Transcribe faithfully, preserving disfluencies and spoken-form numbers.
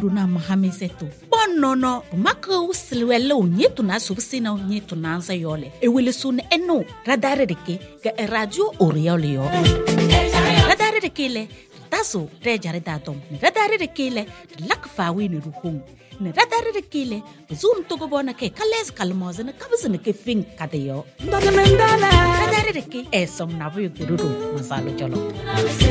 na mahamiseto bonnono maka usilwelo nyetu na subsina nyetu na ansa yole ewele sun eno radare deke ga radio oriole yo radare deke le taso rejare datom radare deke le lakfawi ni ruhung ne radare deke le zun togo bona ke kales kalmoze ne kabzene ke fin kadeyo radare deke esom na buyu gururu masalo jolo